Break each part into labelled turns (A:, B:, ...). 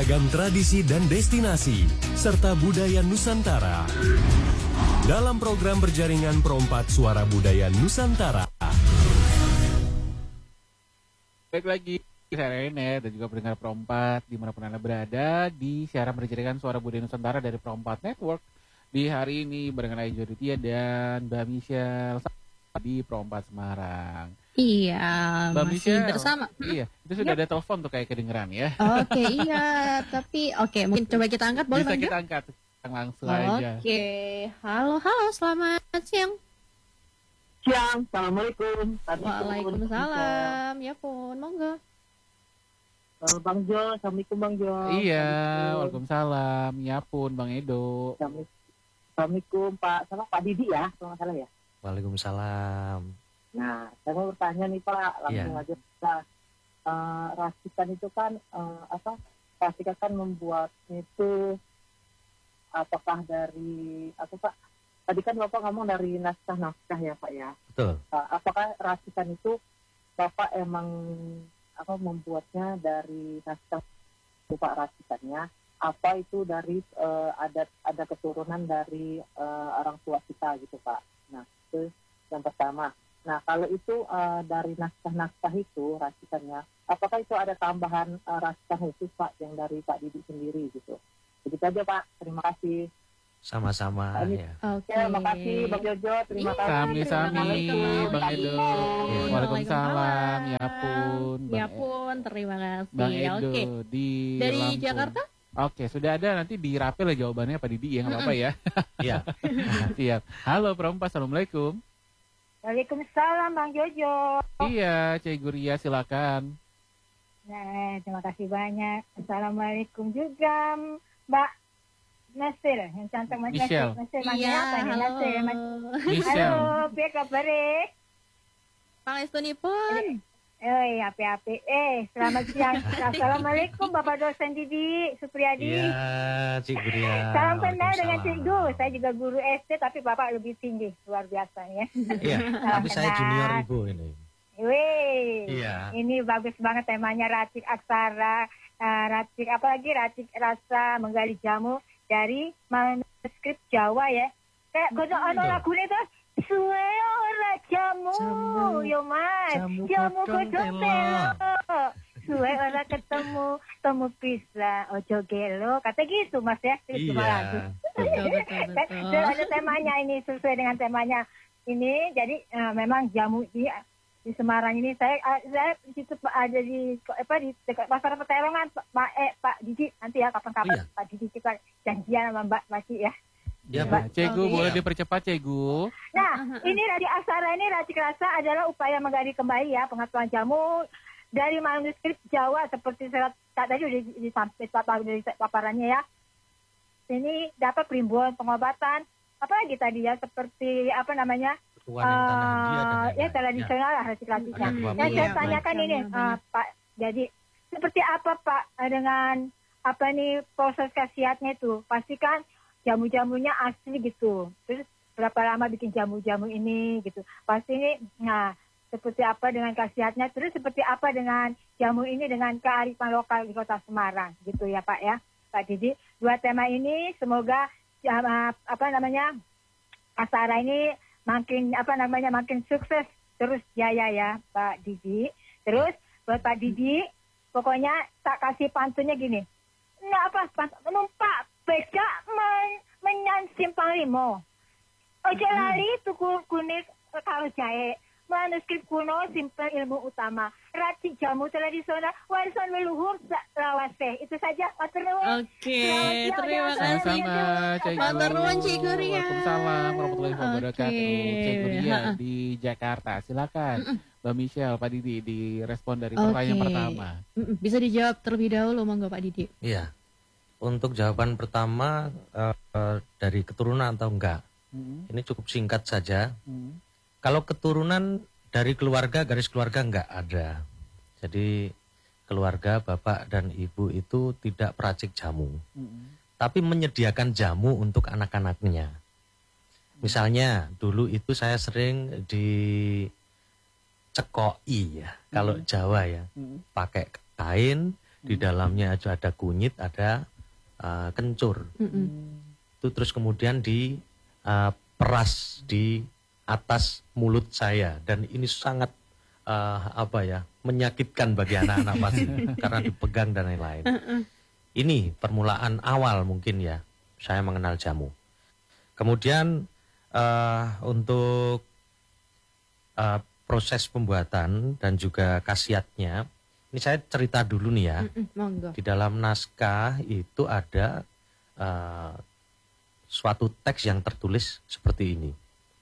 A: beragam tradisi dan destinasi, serta budaya Nusantara. Dalam program berjaringan Pro4 Suara Budaya Nusantara.
B: Baik lagi, saya Rene dan juga pendengar Pro4 dimanapun Anda berada di siaran berjaringan Suara Budaya Nusantara dari Pro4 Network. Di hari ini barengan Ayu Aditya dan Mbak Michelle di Pro4 Semarang.
C: Iya,
B: Mbak
C: masih
B: Michelle,
C: bersama.
B: Iya, itu sudah ada telepon tuh kayak kedengeran ya.
C: Oke, iya, tapi mungkin coba kita angkat boleh
B: Bisa
C: Bang?
B: kita angkat langsung aja.
C: Oke, halo, selamat siang.
D: Siang, assalamualaikum.
C: Waalaikumsalam, ya pun, monggo.
D: Bang Jo, assalamualaikum Bang Jo.
B: Iya, waalaikumsalam. Ya pun, Bang Edo.
D: Assalamualaikum Pak, sama Pak Didi ya, kalau nggak salah ya.
E: Waalaikumsalam.
D: Nah, saya mau bertanya nih Pak, langsung aja kita. Racikan itu kan racikan kan membuat itu apakah dari Pak? Tadi kan Bapak ngomong dari naskah ya Pak ya.
E: Betul.
D: Apakah racikan itu Bapak emang membuatnya dari naskah Pak racikannya? Apa itu dari ada keturunan dari orang tua kita gitu Pak? Nah itu yang pertama. Nah kalau itu dari naskah itu racikannya, apakah itu ada tambahan racikan khusus Pak yang dari Pak Didi sendiri gitu? Begitu aja Pak, terima kasih.
E: Sama-sama ya.
C: Oke.
D: Terima kasih Bang Jojo, terima kasih.
B: Sami-sami, Bang Edo. Waalaikumsalam. Ya pun,
C: Ya pun, terima kasih.
B: Bang Edo
C: Oke.
B: di
C: Dari
B: Lampung.
C: Jakarta?
B: Oke, sudah ada, nanti dirapel ya jawabannya Pak Didi ya, nggak apa-apa ya.
E: Iya.
B: Siap. Halo Pro4, assalamualaikum.
F: Waalaikumsalam Bang Jojo.
B: Iya, Cik Guria silakan.
F: Nah, terima kasih banyak. Assalamualaikum juga Mbak Nasir, yang cantik Mas
B: Michelle.
F: Nasir.
C: Iya,
F: Apa nih
C: halo.
F: Nasir?
B: Michelle.
F: Halo, piye kabare?
C: Pangestunipun.
F: Api-api. Selamat siang. Assalamualaikum Bapak dosen Didi Supriyadi.
E: Iya, Cik Guria.
F: Salam kenal dengan Cik Du.
E: Waalaikumsalam.
F: Saya juga guru SD, tapi Bapak lebih tinggi, luar biasa ya.
E: Iya, tapi saya
F: kenal.
E: junior Ibu ini.
F: Wih,
E: Iya.
F: ini bagus banget temanya racik aksara, racik rasa menggali jamu dari manuskrip Jawa ya. Kayak kono ono lagune tuh suwe ora jamu, yo Mas. Jamu kodong telo. Suwe ora ketemu, temu pisah, ojo gelo. Kata gitu Mas ya, itu lagu.
C: Betul.
F: Dan ada temanya ini sesuai dengan temanya ini. Jadi memang jamu di Semarang ini saya di situ ada di dekat pasar Peterongan Pak Didi nanti ya kapan-kapan
E: Iya.
F: Pak Didi kita janjian sama Mbak Masih ya.
E: Iya,
B: Pak
E: Bu.
B: Cegu,
C: Oke.
B: boleh dipercepat Cegu.
F: Nah, ini dari aksara ini racik rasa adalah upaya menggali kembali ya pengetahuan jamu dari manuskrip Jawa seperti saya tadi udah disampaikan dari paparannya ya. Ini dapat perimbuan pengobatan apalagi tadi ya seperti
E: Ketuaan yang tanah India dan lain-lain.
F: tradisional lah racik-raciknya.
E: Ada dua
F: Nah, saya
C: Iya,
F: tanyakan
C: macam
F: ini
C: banyak.
F: Pak, jadi seperti apa Pak dengan proses khasiatnya itu? Pastikan jamu-jamunya asli gitu. Terus berapa lama bikin jamu-jamu ini gitu. Pasti ini, seperti apa dengan khasiatnya? Terus seperti apa dengan jamu ini dengan kearifan lokal di Kota Semarang gitu ya Pak ya. Pak Didi, dua tema ini semoga aksara ini makin sukses terus jaya ya Pak Didi. Terus buat Pak Didi, pokoknya tak kasih pantunnya gini. Numpak beda menyan simpang limo. Ojo lali tuku kunis karo jahe. Manuskrip kuno simpen ilmu utama. Racik jamu tradisional warisan leluhur lawase. Itu saja. Matur nuwun.
C: Oke,
F: Selamat
C: terima
F: siang,
C: kasih.
B: Sama-sama Cegu.
C: Matur nuwun, Cik Guria.
B: Waalaikumsalam warahmatullahi wabarakatuh.
C: Oke.
B: Cik Guria di Jakarta. Silakan Mbak Michelle, Pak Didi direspon dari pertanyaan
C: Oke.
B: pertama.
C: Bisa dijawab terlebih dahulu monggo Pak Didi.
E: Iya. Untuk jawaban pertama dari keturunan atau enggak, ini cukup singkat saja. Kalau keturunan dari keluarga, garis keluarga enggak ada. Jadi keluarga bapak dan ibu itu tidak peracik jamu, tapi menyediakan jamu untuk anak-anaknya. Misalnya dulu itu saya sering dicekoi ya, kalau Jawa ya, pakai kain Di dalamnya ada kunyit, ada kencur. Itu terus kemudian peras di atas mulut saya, dan ini sangat menyakitkan bagi anak-anak pasti karena dipegang dan lain-lain. Ini permulaan awal mungkin ya saya mengenal jamu. Kemudian untuk proses pembuatan dan juga khasiatnya, ini saya cerita dulu nih ya.
C: Monggo.
E: Di dalam naskah itu ada suatu teks yang tertulis seperti ini.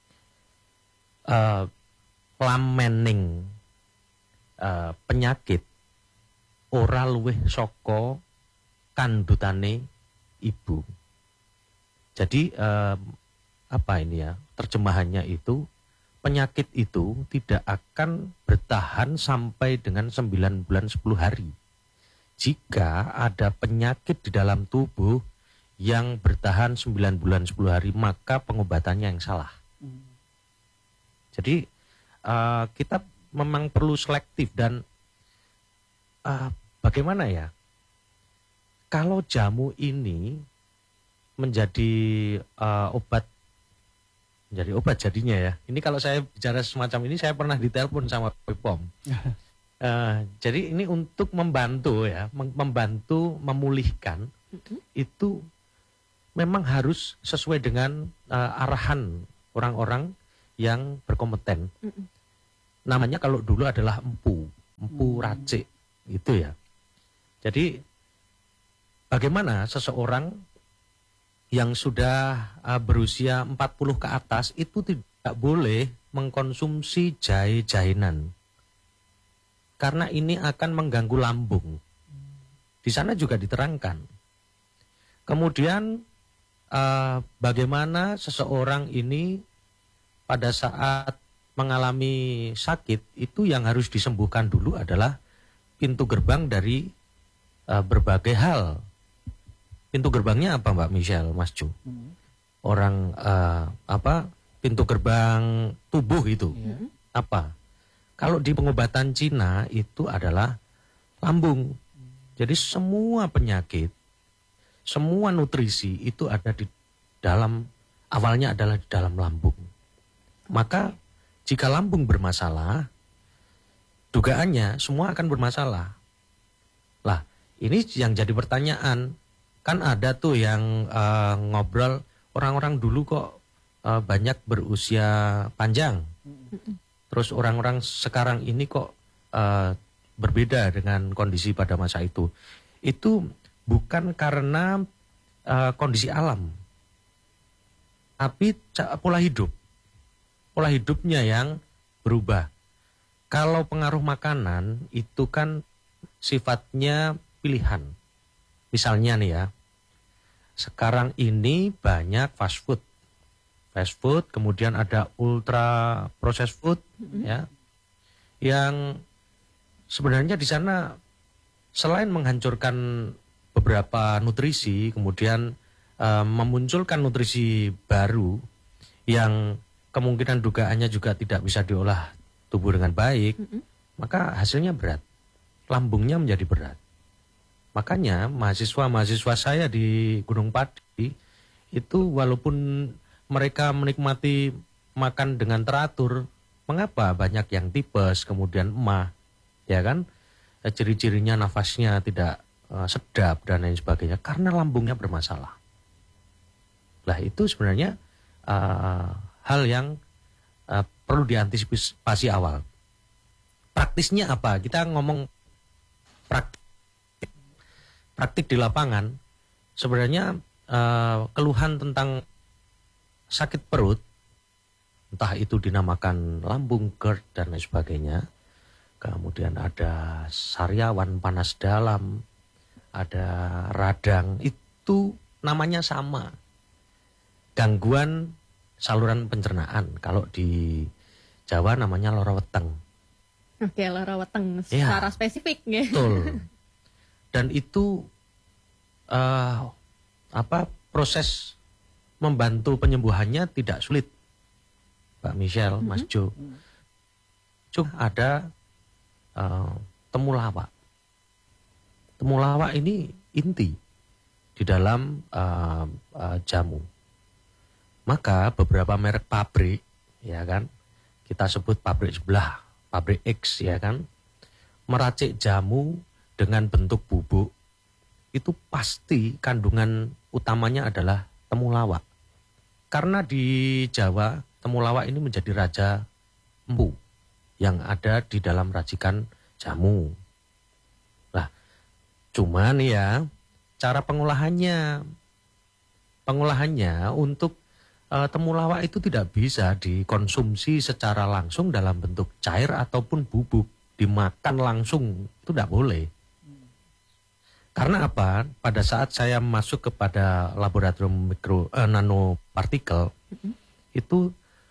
E: Lamening penyakit ora luwih saka kandutane ibu. Jadi terjemahannya itu, penyakit itu tidak akan bertahan sampai dengan 9 bulan 10 hari. Jika ada penyakit di dalam tubuh yang bertahan 9 bulan 10 hari, maka pengobatannya yang salah. Jadi kita memang perlu selektif. Dan bagaimana ya, kalau jamu ini menjadi obat jadinya ya. Ini kalau saya bicara semacam ini, saya pernah ditelepon sama BPOM. Jadi ini untuk membantu ya, membantu memulihkan. Itu memang harus sesuai dengan arahan orang-orang yang berkompeten. Namanya kalau dulu adalah empu racik gitu ya. Jadi bagaimana seseorang yang sudah berusia 40 ke atas itu tidak boleh mengkonsumsi jahe-jahenan, karena ini akan mengganggu lambung. Di sana juga diterangkan. Kemudian bagaimana seseorang ini pada saat mengalami sakit, itu yang harus disembuhkan dulu adalah pintu gerbang dari berbagai hal. Pintu gerbangnya apa Mbak Michelle, Mas Ju? Orang pintu gerbang tubuh itu apa? Kalau di pengobatan Cina itu adalah lambung. Jadi semua penyakit, semua nutrisi itu ada di dalam, awalnya adalah di dalam lambung. Maka jika lambung bermasalah, dugaannya semua akan bermasalah. Lah, ini yang jadi pertanyaan. Kan ada tuh yang ngobrol, orang-orang dulu kok banyak berusia panjang. Terus orang-orang sekarang ini kok berbeda dengan kondisi pada masa itu. Itu bukan karena kondisi alam, tapi pola hidup. Pola hidupnya yang berubah. Kalau pengaruh makanan itu kan sifatnya pilihan. Misalnya nih ya, sekarang ini banyak fast food. Fast food, kemudian ada ultra processed food, ya, yang sebenarnya di sana selain menghancurkan beberapa nutrisi, kemudian memunculkan nutrisi baru yang kemungkinan dugaannya juga tidak bisa diolah tubuh dengan baik, maka hasilnya berat, lambungnya menjadi berat. Makanya mahasiswa-mahasiswa saya di Gunung Pati itu walaupun mereka menikmati makan dengan teratur, mengapa banyak yang tipes, kemudian emah, ya kan? Ciri-cirinya nafasnya tidak sedap dan lain sebagainya, karena lambungnya bermasalah. Lah itu sebenarnya hal yang perlu diantisipasi awal. Praktisnya apa? Kita ngomong praktik di lapangan, sebenarnya keluhan tentang sakit perut, entah itu dinamakan lambung, GERD dan lain sebagainya. Kemudian ada sariawan, panas dalam, ada radang, itu namanya sama. Gangguan saluran pencernaan. Kalau di Jawa namanya lara weteng.
C: Oke, lara weteng secara spesifik ya.
E: Betul. Dan itu proses membantu penyembuhannya tidak sulit, Mbak Michelle, Mas Jo. Cuma ada temulawak. temulawak ini inti di dalam jamu. Maka beberapa merek pabrik, ya kan, kita sebut pabrik sebelah, pabrik X, ya kan, meracik jamu dengan bentuk bubuk, itu pasti kandungan utamanya adalah temulawak. Karena di Jawa, temulawak ini menjadi raja empu yang ada di dalam racikan jamu. Nah, cuman ya, cara pengolahannya untuk temulawak itu tidak bisa dikonsumsi secara langsung dalam bentuk cair ataupun bubuk, dimakan langsung, itu tidak boleh. Karena apa? Pada saat saya masuk kepada laboratorium nanopartikel, itu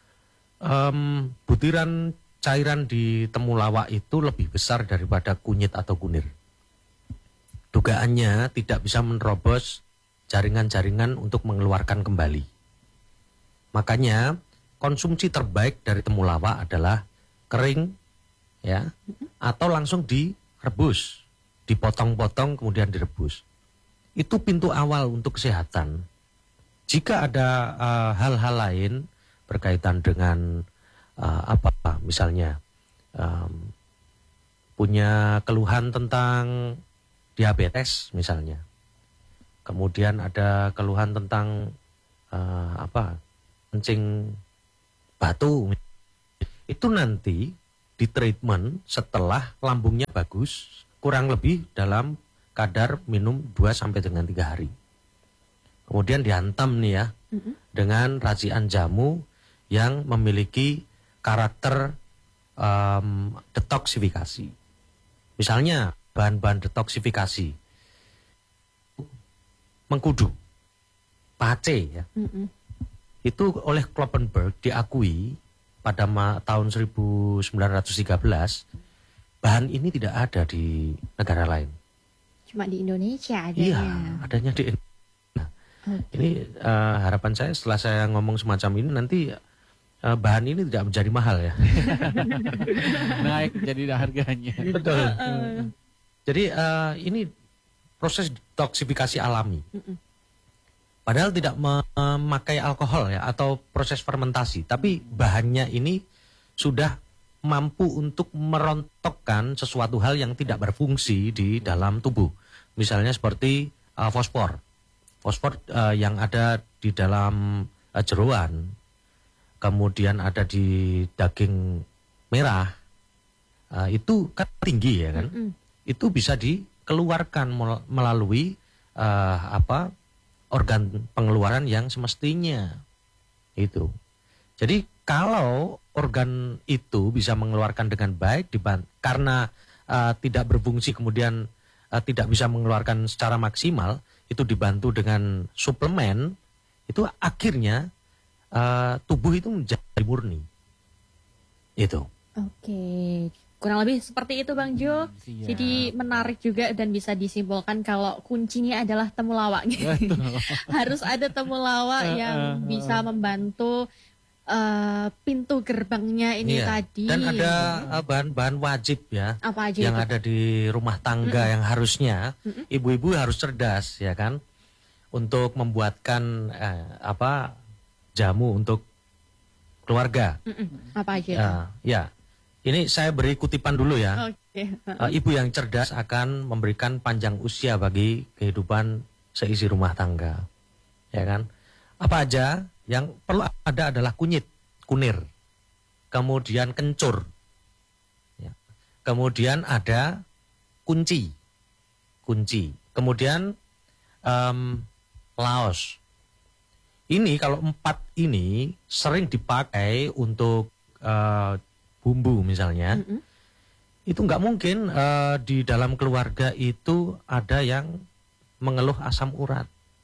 E: butiran cairan di temulawak itu lebih besar daripada kunyit atau kunir. Dugaannya tidak bisa menerobos jaringan-jaringan untuk mengeluarkan kembali. Makanya konsumsi terbaik dari temulawak adalah kering, ya, atau langsung direbus, dipotong-potong kemudian direbus. Itu pintu awal untuk kesehatan. Jika ada hal-hal lain berkaitan dengan misalnya punya keluhan tentang diabetes misalnya, kemudian ada keluhan tentang kencing batu, itu nanti di treatment setelah lambungnya bagus, kurang lebih dalam kadar minum 2 sampai dengan 3 hari. Kemudian dihantam nih ya, dengan racikan jamu yang memiliki karakter detoksifikasi. Misalnya bahan-bahan detoksifikasi, mengkudu, pace ya. Itu oleh Kloppenberg diakui pada tahun 1913, bahan ini tidak ada di negara lain.
C: Cuma di Indonesia adanya.
E: Iya, adanya di Indonesia. Ini harapan saya setelah saya ngomong semacam ini nanti bahan ini tidak menjadi mahal ya.
B: Naik jadi harganya.
E: Betul. Jadi ini proses detoksifikasi alami. Padahal tidak memakai alkohol ya atau proses fermentasi, tapi bahannya ini sudah mampu untuk merontokkan sesuatu hal yang tidak berfungsi di dalam tubuh. Misalnya seperti fosfor. Fosfor yang ada di dalam jeroan, kemudian ada di daging merah, itu kan tinggi ya kan? Itu bisa dikeluarkan melalui organ pengeluaran yang semestinya itu. Jadi kalau organ itu bisa mengeluarkan dengan baik karena tidak berfungsi kemudian tidak bisa mengeluarkan secara maksimal, itu dibantu dengan suplemen, itu akhirnya tubuh itu menjadi murni. Itu.
C: Oke, kurang lebih seperti itu Bang Jo.
B: Siap.
C: Jadi menarik juga dan bisa disimpulkan kalau kuncinya adalah temulawak. Harus ada temulawak yang bisa membantu pintu gerbangnya ini tadi.
E: Dan ada bahan-bahan wajib ya.
C: Apa aja
E: yang
C: itu?
E: ada di rumah tangga yang harusnya ibu-ibu harus cerdas ya kan, untuk membuatkan jamu untuk keluarga.
C: Apa aja?
E: Ya, ini saya beri kutipan dulu ya.
C: Oke.
E: Ibu yang cerdas akan memberikan panjang usia bagi kehidupan seisi rumah tangga, ya kan? Apa aja yang perlu ada adalah kunir, kemudian kencur, ya. Kemudian ada kunci, kemudian laos. Ini kalau 4 ini sering dipakai untuk bumbu misalnya. Itu nggak mungkin di dalam keluarga itu ada yang mengeluh asam urat.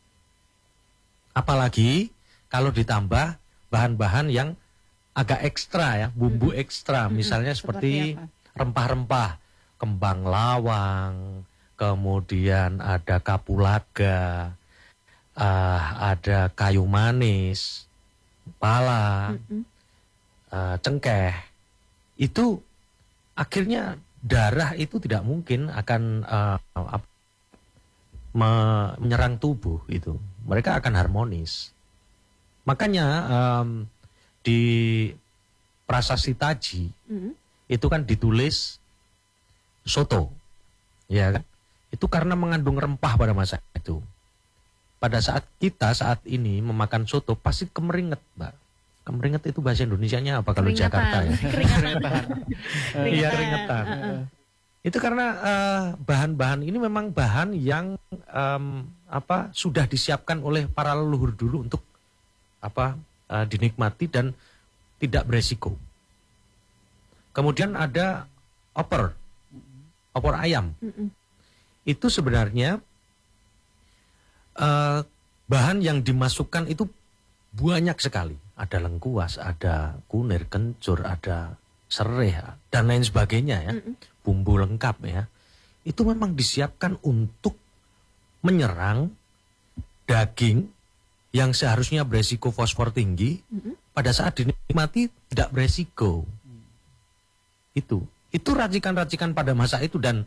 E: Apalagi kalau ditambah bahan-bahan yang agak ekstra ya, bumbu ekstra, misalnya seperti rempah-rempah, kembang lawang, kemudian ada kapulaga, ada kayu manis, pala, cengkeh. Itu akhirnya darah itu tidak mungkin akan menyerang tubuh itu, mereka akan harmonis. Makanya di Prasasti Taji itu kan ditulis soto, ya kan? Itu karena mengandung rempah pada masa itu. Pada saat kita saat ini memakan soto pasti kemeringet, Mbak. Kemeringet itu bahasa Indonesianya apa kalau Jakarta ya? Iya, keringetan. Itu karena bahan-bahan ini memang bahan yang sudah disiapkan oleh para leluhur dulu untuk dinikmati dan tidak beresiko. Kemudian ada opor ayam. Itu sebenarnya bahan yang dimasukkan itu banyak sekali. Ada lengkuas, ada kunir, kencur, ada serai dan lain sebagainya ya. Bumbu lengkap ya. Itu memang disiapkan untuk menyerang daging yang seharusnya beresiko fosfor tinggi, pada saat dinikmati tidak beresiko. Itu racikan-racikan pada masa itu, dan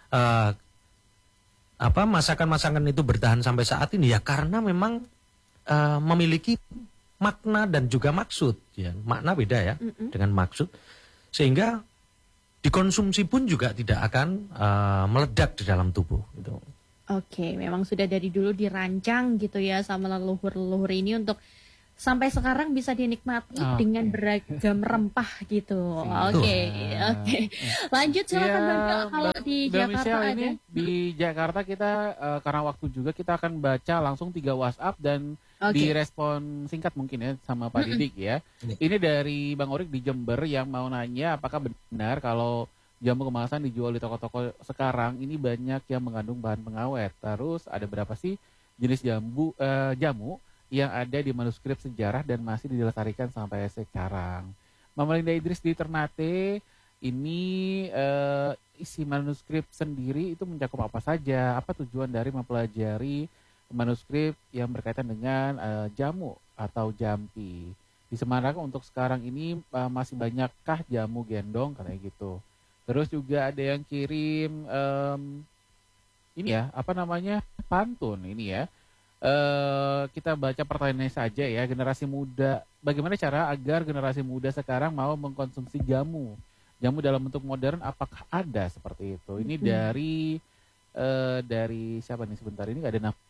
E: masakan-masakan itu bertahan sampai saat ini ya karena memang memiliki makna dan juga maksud ya. Makna beda ya dengan maksud, sehingga dikonsumsi pun juga tidak akan meledak di dalam tubuh gitu.
C: Oke, memang sudah dari dulu dirancang gitu ya sama leluhur-leluhur ini untuk sampai sekarang bisa dinikmati dengan beragam rempah gitu. Oke. Lanjut silakan Bang. Kalau di Jakarta ada.
B: Ini di Jakarta kita karena waktu juga kita akan baca langsung 3 WhatsApp dan direspon singkat mungkin ya sama Pak Didik ya. Ini dari Bang Orik di Jember yang mau nanya apakah benar kalau jamu kemasan dijual di toko-toko sekarang ini banyak yang mengandung bahan pengawet. Terus ada berapa sih jenis jamu yang ada di manuskrip sejarah dan masih dilestarikan sampai sekarang. Mama Linda Idris di Ternate, ini isi manuskrip sendiri itu mencakup apa saja? Apa tujuan dari mempelajari manuskrip yang berkaitan dengan jamu atau jampi? Di Semarang untuk sekarang ini masih banyakkah jamu gendong kayak gitu? Terus juga ada yang kirim ini ya, pantun ini ya. Kita baca pertanyaannya saja ya, generasi muda, bagaimana cara agar generasi muda sekarang mau mengkonsumsi jamu dalam bentuk modern, apakah ada seperti itu? Ini dari siapa nih sebentar, ini nggak ada nama.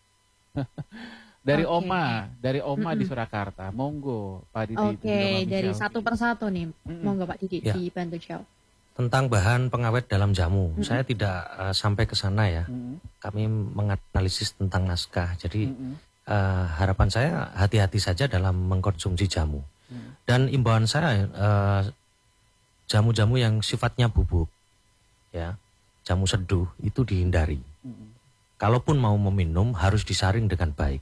B: Dari Oma di Surakarta. Monggo Pak Didi.
C: Oke, dari satu persatu nih. Monggo Pak Didi dibantu jawab.
E: Tentang bahan pengawet dalam jamu, saya tidak sampai ke sana ya. Kami menganalisis tentang naskah, jadi harapan saya hati-hati saja dalam mengkonsumsi jamu. Dan imbauan saya, jamu-jamu yang sifatnya bubuk, ya, jamu seduh itu dihindari. Kalaupun mau meminum harus disaring dengan baik.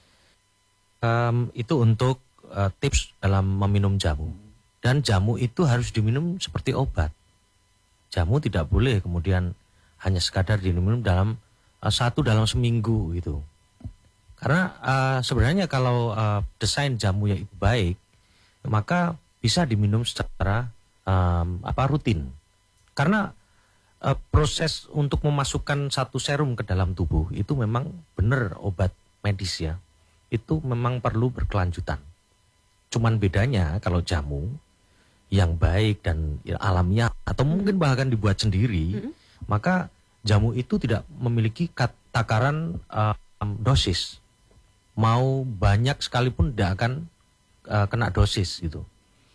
E: Itu untuk tips dalam meminum jamu. Dan jamu itu harus diminum seperti obat. Jamu tidak boleh kemudian hanya sekadar diminum dalam dalam seminggu gitu. Karena sebenarnya kalau desain jamu yang itu baik, maka bisa diminum secara rutin. Karena proses untuk memasukkan satu serum ke dalam tubuh itu memang benar obat medis ya. Itu memang perlu berkelanjutan. Cuman bedanya kalau jamu yang baik dan alamiah atau mungkin bahkan dibuat sendiri, maka jamu itu tidak memiliki takaran dosis. Mau banyak sekalipun tidak akan kena dosis gitu.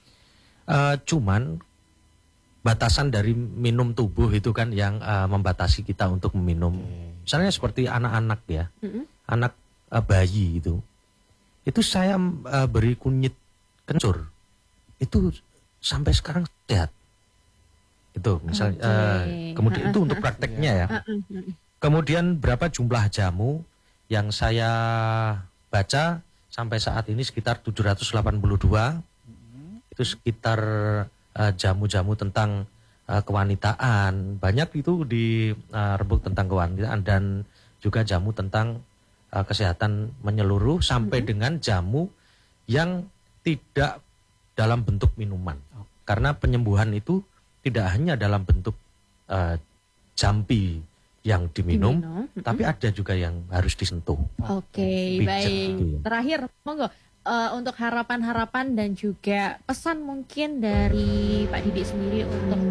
E: Cuman batasan dari minum tubuh itu kan yang membatasi kita untuk meminum. Misalnya seperti anak-anak ya, anak bayi itu saya beri kunyit kencur, itu sampai sekarang sehat. Itu misalnya kemudian itu untuk prakteknya ya. Kemudian berapa jumlah jamu yang saya baca sampai saat ini sekitar 782. Itu sekitar jamu-jamu tentang kewanitaan. Banyak itu di rembuk tentang kewanitaan dan juga jamu tentang kesehatan menyeluruh sampai dengan jamu yang tidak dalam bentuk minuman. Karena penyembuhan itu tidak hanya dalam bentuk jampi yang diminum. Tapi ada juga yang harus disentuh.
C: Oke,
E: Pijat
C: baik.
E: gitu ya.
C: Terakhir, monggo untuk harapan-harapan dan juga pesan mungkin dari Pak Didi sendiri untuk